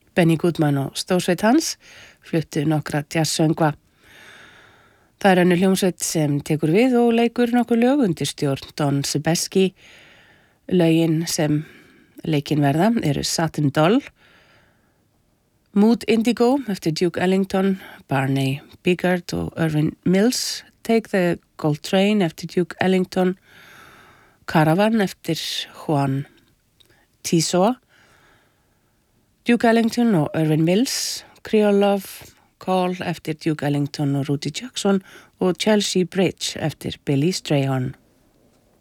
Benny Goodman og stórsveit hans fluttu nokkra jazzsöngva. Það önnur hljómsveit sem tekur við og leikur nokkur lög undir stjórn Don Sebesky. Lögin sem leikin verða eru Satin Doll, Mood Indigo eftir Duke Ellington, Barney Biggert og Irvin Mills, Take the Gold Train eftir Duke Ellington, Caravan eftir Juan Tiso, Duke Ellington og Irvin Mills, Creole Love, Call eftir Duke Ellington og Rudy Jackson og Chelsea Bridge eftir Billy Strayhorn.